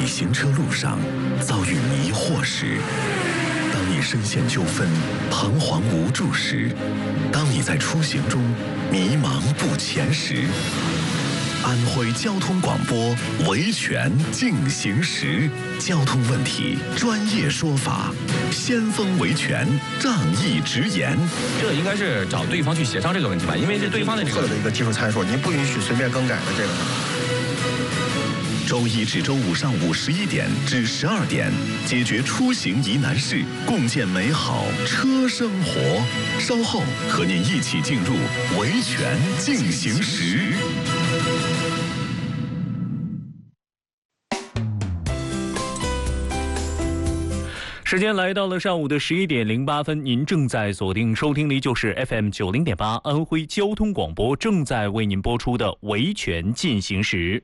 行车路上遭遇迷惑时，当你深陷纠纷、彷徨无助时，当你在出行中迷茫不前时，安徽交通广播维权进行时，交通问题专业说法，先锋维权，仗义直言。 这应该是找对方去协商这个问题吧，因为这对方的这个的一个技术参数，您不允许随便更改的这个。 周一至周五上午11点至12点，解决出行疑难事，共建美好车生活。稍后和您一起进入维权进行时。 时间来到了上午的11点08分，您正在锁定收听的就是 FM 90.8安徽交通广播正在为您播出的维权进行时。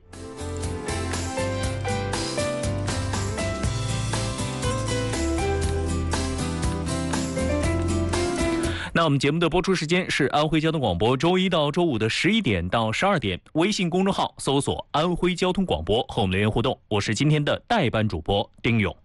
那我们节目的播出时间是安徽交通广播周一到周五的11点到12点，微信公众号搜索安徽交通广播和我们留言互动。我是今天的代班主播丁勇。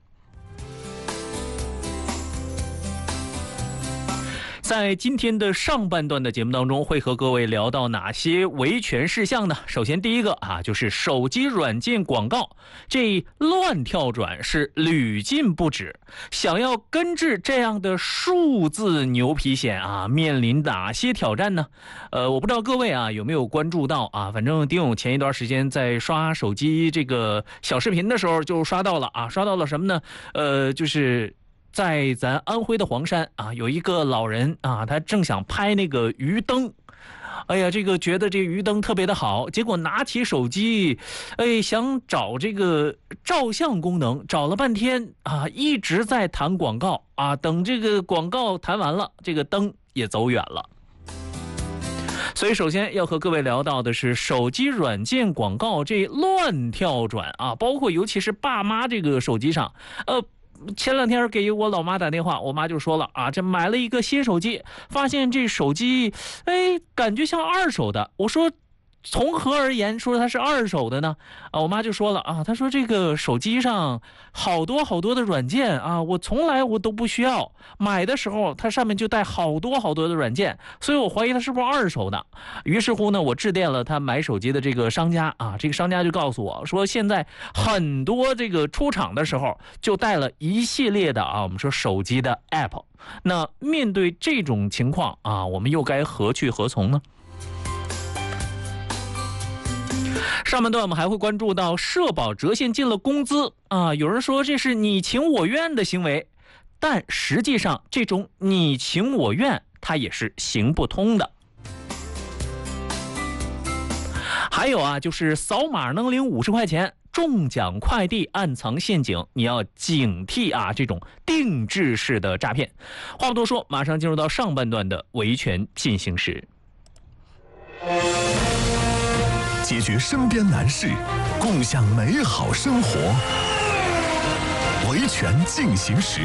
在今天的上半段的节目当中，会和各位聊到哪些维权事项呢？首先第一个就是手机软件广告这乱跳转是屡禁不止，想要根治这样的数字牛皮癣面临哪些挑战呢？我不知道各位有没有关注到反正丁勇前一段时间在刷手机这个小视频的时候就刷到了刷到了什么呢？就是在咱安徽的黄山有一个老人他正想拍那个鱼灯，这个觉得这鱼灯特别的好，结果拿起手机，想找这个照相功能，找了半天一直在弹广告等这个广告弹完了，这个灯也走远了。所以首先要和各位聊到的是手机软件广告这乱跳转包括尤其是爸妈这个手机上，前两天给我老妈打电话，我妈就说了这买了一个新手机，发现这手机感觉像二手的。我说从何而言说它是二手的呢？我妈就说了她说这个手机上好多好多的软件我从来我都不需要，买的时候它上面就带好多好多的软件，所以我怀疑它是不是二手的。于是乎呢，我致电了他买手机的这个商家这个商家就告诉我说，现在很多这个出厂的时候就带了一系列的我们说手机的 app。 那面对这种情况我们又该何去何从呢？上半段我们还会关注到社保折现进了工资有人说这是你情我愿的行为，但实际上这种你情我愿它也是行不通的。还有就是扫码能领50块钱，中奖快递暗藏陷阱，你要警惕这种定制式的诈骗。话不多说，马上进入到上半段的维权进行时。 解决身边难事，共享美好生活。维权进行时。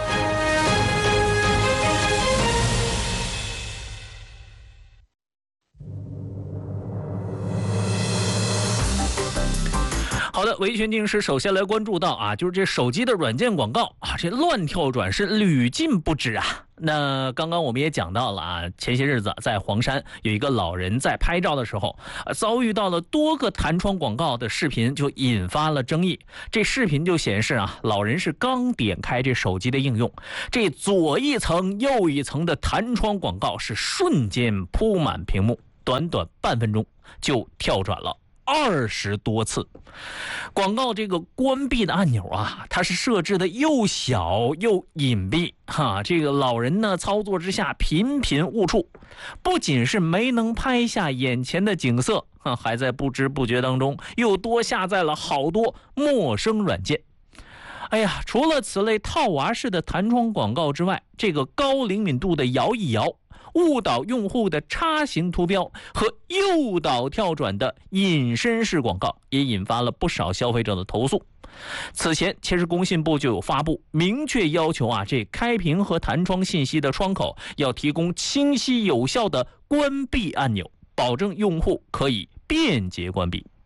好的，维权进行时首先来关注到就是这手机的软件广告这乱跳转是屡禁不止那刚刚我们也讲到了前些日子在黄山有一个老人在拍照的时候遭遇到了多个弹窗广告的视频，就引发了争议。这视频就显示老人是刚点开这手机的应用，这左一层右一层的弹窗广告是瞬间铺满屏幕，短短半分钟就跳转了20多次。广告这个关闭的按钮它是设置的又小又隐蔽这个老人呢操作之下频频误触，不仅是没能拍下眼前的景色还在不知不觉当中又多下载了好多陌生软件。除了此类套娃式的弹窗广告之外，这个高灵敏度的摇一摇，误导用户的插行图标和诱导跳转的隐身式广告也引发了不少消费者的投诉。此前其实工信部就有发布明确要求这开屏和弹窗信息的窗口要提供清晰有效的关闭按钮，保证用户可以便捷关闭。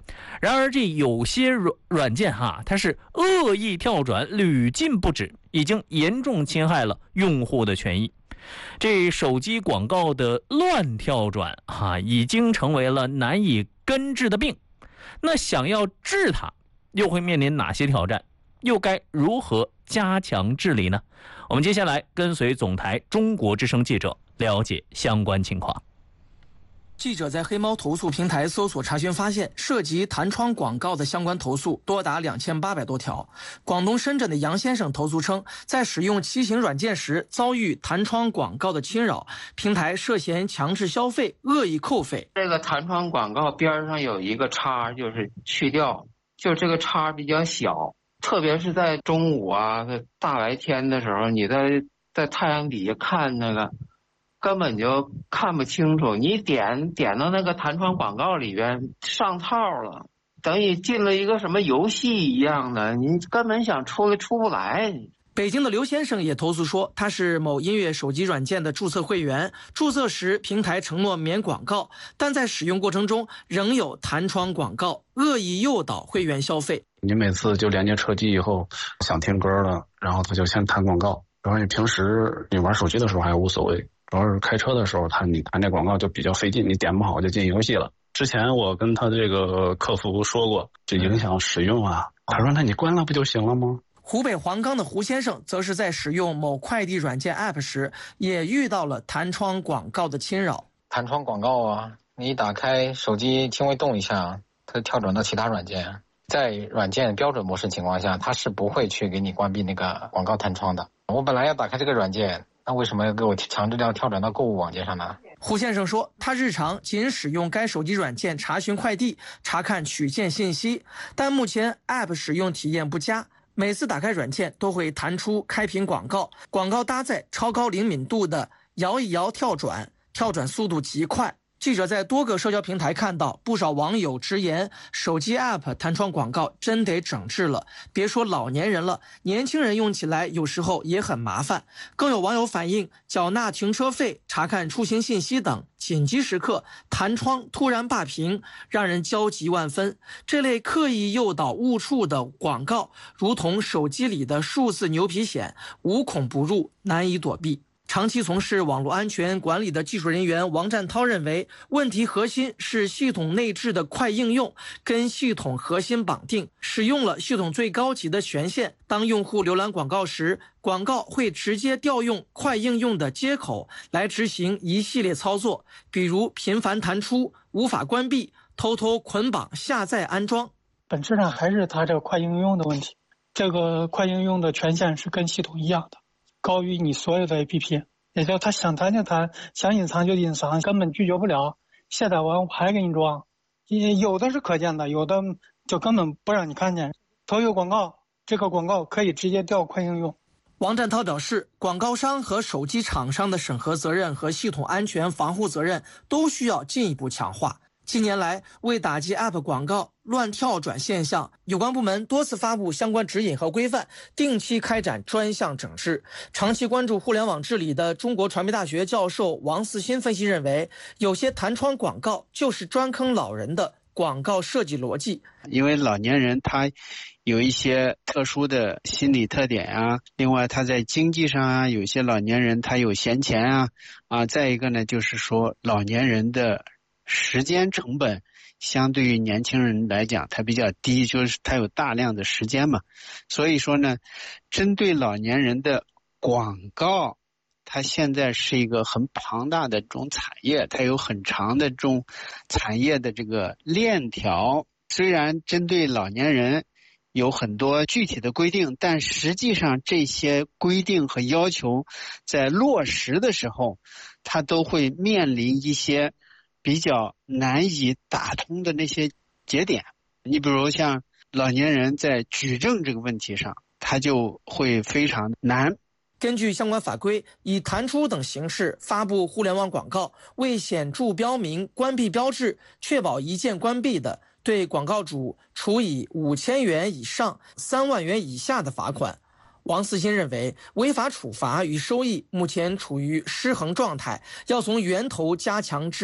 然而，这有些软件它是恶意跳转屡禁不止，已经严重侵害了用户的权益。这手机广告的乱跳转已经成为了难以根治的病。那想要治它，又会面临哪些挑战？又该如何加强治理呢？我们接下来跟随总台中国之声记者了解相关情况。 记者在黑猫投诉平台搜索查询发现，涉及弹窗广告的相关投诉多达2800多条。广东深圳的杨先生投诉称，在使用骑行软件时遭遇弹窗广告的侵扰，平台涉嫌强制消费、恶意扣费。 这个弹窗广告边上有一个叉，就是去掉，就这个叉比较小，特别是在中午大白天的时候，你在太阳底下看那个，根本就看不清楚，你点到那个弹窗广告里边上套了，等于进了一个什么游戏一样的，你根本想出不来。 北京的刘先生也投诉说，他是某音乐手机软件的注册会员，注册时平台承诺免广告，但在使用过程中仍有弹窗广告，恶意诱导会员消费。 你每次就连接车机以后想听歌了，然后他就先弹广告，然后你平时你玩手机的时候还无所谓，主要是开车的时候你弹这广告就比较费劲，你点不好就进游戏了。之前我跟他这个客服说过，这影响使用他说那你关了不就行了吗？ 湖北黄冈的胡先生则是在使用某快递软件 App 时，也遇到了弹窗广告的侵扰。 弹窗广告你一打开手机轻微动一下，它跳转到其他软件。在软件标准模式情况下，它是不会去给你关闭那个广告弹窗的。我本来要打开这个软件，那为什么要给我强制要跳转到购物网页上呢？ 胡先生说，他日常仅使用该手机软件查询快递、查看取件信息，但目前 App 使用体验不佳，每次打开软件都会弹出开屏广告，广告搭载超高灵敏度的摇一摇跳转，跳转速度极快。记者在多个社交平台看到不少网友直言，手机 App 弹窗广告真得整治了，别说老年人了，年轻人用起来有时候也很麻烦。更有网友反映，缴纳停车费、查看出行信息等紧急时刻弹窗突然罢屏，让人焦急万分。这类刻意诱导误触的广告，如同手机里的数字牛皮癣，无孔不入，难以躲避。长期从事网络安全管理的技术人员王占涛认为，问题核心是系统内置的快应用跟系统核心绑定，使用了系统最高级的权限。当用户浏览广告时，广告会直接调用快应用的接口来执行一系列操作，比如频繁弹出、无法关闭、偷偷捆绑下载安装。 本质上还是它这个快应用的问题，这个快应用的权限是跟系统一样的，高于你所有的 APP， 也就是他想弹就弹，想隐藏就隐藏，根本拒绝不了。下载完我还给你装，有的是可见的，有的就根本不让你看见。投有广告，这个广告可以直接调快应用。 王占涛表示，广告商和手机厂商的审核责任和系统安全防护责任都需要进一步强化。近年来，为打击 App 广告乱跳转现象，有关部门多次发布相关指引和规范，定期开展专项整治。长期关注互联网治理的中国传媒大学教授王四新分析认为，有些弹窗广告就是专坑老人的广告设计逻辑。 因为老年人他有一些特殊的心理特点另外他在经济上有些老年人他有闲钱再一个呢，就是说老年人的时间成本相对于年轻人来讲它比较低，就是它有大量的时间嘛。所以说呢，针对老年人的广告，它现在是一个很庞大的这种产业，它有很长的这种产业的这个链条。虽然针对老年人有很多具体的规定，但实际上这些规定和要求在落实的时候，它都会面临一些比较难以打通的那些节点。你比如像老年人在举证这个问题上，他就会非常难。 根据相关法规，以弹出等形式发布互联网广告，未显著标明关闭标志，确保一键关闭的，对广告主处以5000元以上3万元以下的罚款。王四新认为，违法处罚与收益目前处于失衡状态，要从源头加强治理。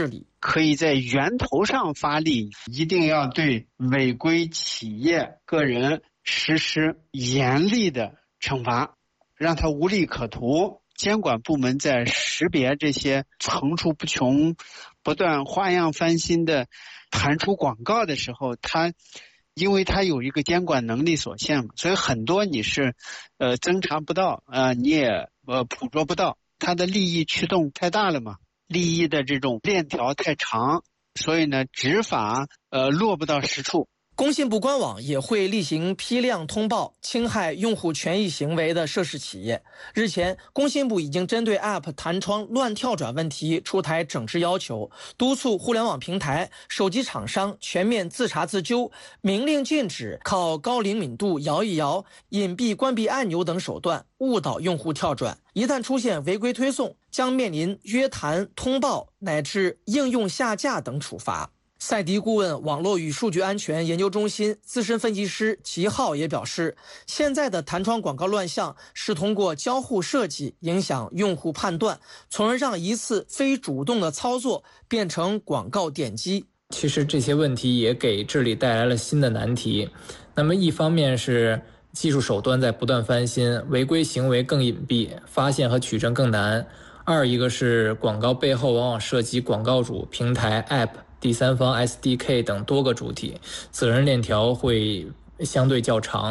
可以在源头上发力，一定要对违规企业个人实施严厉的惩罚，让他无利可图。监管部门在识别这些层出不穷、不断花样翻新的弹出广告的时候，因为它有一个监管能力所限嘛，所以很多你是侦查不到你也捕捉不到，它的利益驱动太大了嘛，利益的这种链条太长，所以呢执法落不到实处。 工信部官网也会例行批量通报侵害用户权益行为的涉事企业。日前，工信部已经针对 App 弹窗乱跳转问题出台整治要求，督促互联网平台、手机厂商全面自查自纠，明令禁止靠高灵敏度摇一摇、隐蔽关闭按钮等手段误导用户跳转。一旦出现违规推送，将面临约谈、通报乃至应用下架等处罚。赛迪顾问网络与数据安全研究中心资深分析师齐浩也表示，现在的弹窗广告乱象是通过交互设计影响用户判断，从而让一次非主动的操作变成广告点击。 其实这些问题也给治理带来了新的难题。那么一方面是技术手段在不断翻新，违规行为更隐蔽，发现和取证更难。二一个是广告背后往往涉及广告主、平台、App、第三方 SDK 等多个主体，责任链条会相对较长。